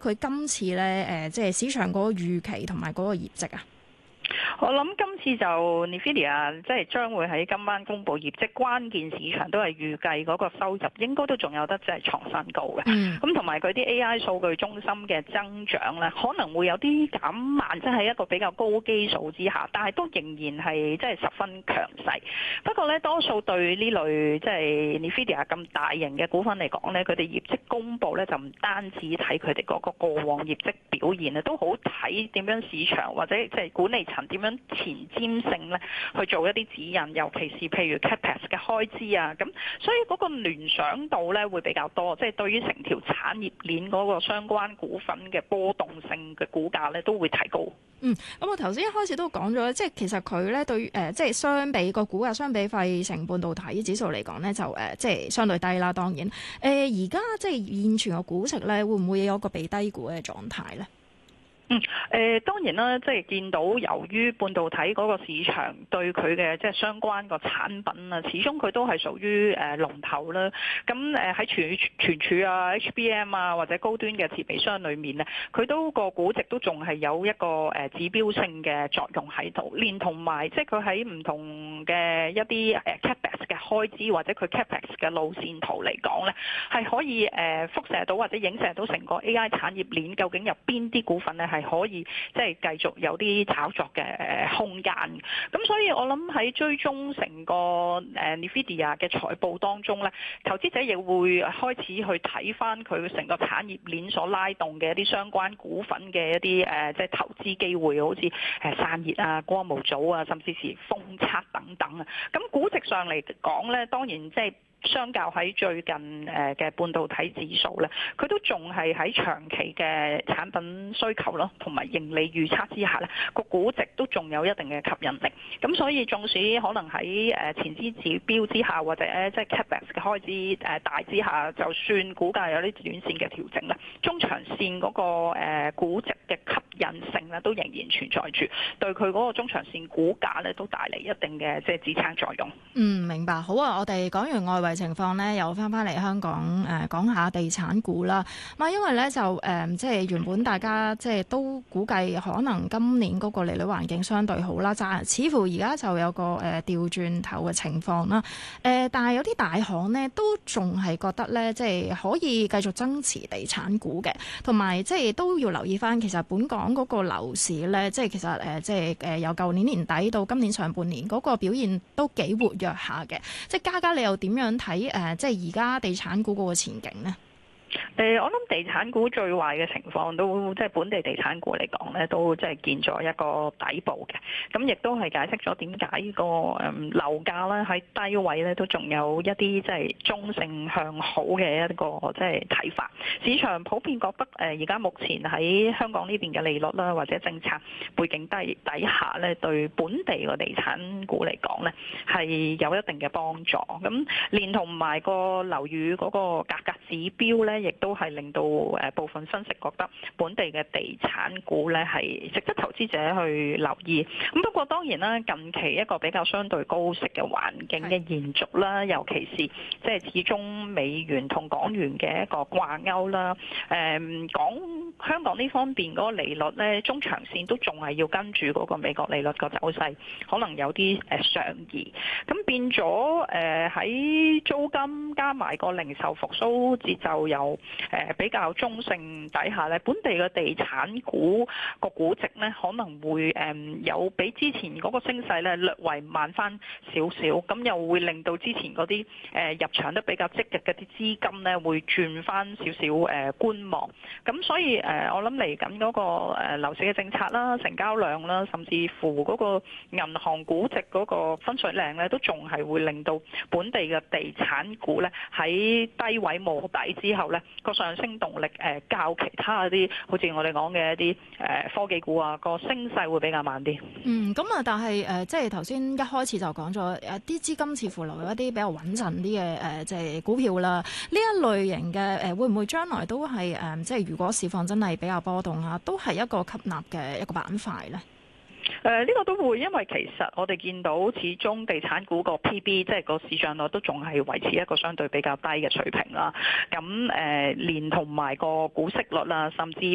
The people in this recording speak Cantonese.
佢今次咧即係市場嗰個預期同埋嗰個業績啊？ 我諗今次就 Nvidia 即係將會喺今晚公布業績，關鍵市場都係預計嗰個收入應該都仲有得即係創新高嘅。咁同埋佢啲 AI 數據中心嘅增長咧，可能會有啲減慢，即係一個比較高基數之下，但係都仍然係即係十分強勢。不過咧，多數對呢類即係 Nvidia 咁大型嘅股份嚟講咧，佢哋業績公布咧就唔單止睇佢哋嗰個過往業績表現啊，都好睇點樣市場或者即係管理層點樣前瞻性咧去做一啲指引，尤其是譬如 Capex 嘅開支啊，咁所以嗰個聯想度咧會比較多，即係對於成條產業鏈嗰個相關股份嘅波動性嘅股價咧都會提高。 咁我頭先一開始都講咗，即係其實佢咧對即係相比個股價相比費城半導體指數嚟講咧，就即係相對低啦。當然，而家即係現存個估值咧，會唔會有個被低估嘅狀態咧？ 當然啦，即係見到由於半導體嗰個市場對佢嘅即係相關個產品啊，始終佢都係屬於龍頭啦。咁喺存儲啊、HBM 啊或者高端嘅設備商裏面咧，佢都個估值都仲係有一個指標性嘅作用喺度，連同埋即係佢喺唔同嘅一啲Capex 嘅開支或者佢 Capex 嘅路線圖嚟講咧，係可以輻射到或者影射到成個 AI 產業鏈究竟有邊啲股份咧係可以即係繼續有啲炒作嘅空間。咁所以我諗喺追蹤成個Nvidia 嘅財報當中咧，投資者亦會開始去睇翻佢成個產業鏈所拉動嘅一啲相關股份嘅一啲即係投資機會，好似散熱啊、光模組啊，甚至是封測等等啊。咁估值上嚟講咧，當然即係相較喺最近嘅半導體指數咧，佢都仲係喺長期嘅產品需求咯，同埋盈利預測之下咧，個估值都仲有一定嘅吸引力。咁所以縱使可能喺前瞻指標之下，或者即係 Capex 嘅開支大之下，就算股價有啲短線嘅調整咧，中長線嗰個估值嘅吸引性咧，都仍然存在住，對佢嗰個中長線股價咧都帶嚟一定嘅即係支撐作用。 明白。好啊，我哋講完外圍情況咧，又翻嚟香港講下地產股啦。因為咧就即係原本大家即係都估計可能今年嗰個利率環境相對好啦，似乎而家就有個調轉頭嘅情況啦。但係有啲大行咧都仲係覺得咧，即係可以繼續增持地產股嘅，同埋即係都要留意翻，其實本港嗰個樓市咧，即係其實即係由舊年年底到今年上半年嗰個表現都幾活躍下嘅。即係嘉，你又點樣睇即係而家地產股嗰個前景呢？ 我諗地產股最壞嘅情況都即係本地地產股嚟講咧，都即係見咗一個底部嘅。咁亦都係解釋咗點解呢個樓價咧喺低位咧都仲有一啲即係中性向好嘅一個即係睇法。市場普遍覺得而家目前喺香港呢邊嘅利率啦，或者政策背景底下咧，對本地個地產股嚟講咧係有一定嘅幫助。咁連同埋個樓宇嗰個價格指標咧，亦都係令到部分分析覺得本地嘅地產股咧係值得投資者去留意。咁不過當然啦，近期一個比較相對高息嘅環境嘅延續啦，尤其是即係始終美元同港元嘅一個掛鈎啦。香港呢方面嗰個利率咧，中長線都仲係要跟住嗰個美國利率個走勢，可能有啲上移。咁變咗喺租金加埋個零售復甦節奏有比較中性底下咧，本地嘅地產股個估值咧可能會有比之前嗰個升勢咧略為慢翻少少，咁又會令到之前嗰啲入場得比較積極嘅啲資金咧會轉翻少少觀望。咁所以我諗嚟緊嗰個樓市嘅政策啦、成交量啦，甚至乎嗰個銀行估值嗰個分水嶺咧，都仲係會令到本地嘅地產股咧喺低位摸底之後咧，個上升動力較其他嗰啲，好似我哋講嘅一啲科技股啊，個升勢會比較慢啲。 但係即係頭先一開始就講咗啲資金似乎流入一啲比較穩陣啲嘅即係股票啦。呢一類型嘅會唔會將來都係即係如果市況真係比較波動啊，都係一個吸納嘅一個板塊咧？ 呢個都會，因為其實我哋見到始終地產股個 P/B 即係個市賬率都仲係維持一個相對比較低嘅水平啦。咁連同埋個股息率啦，甚至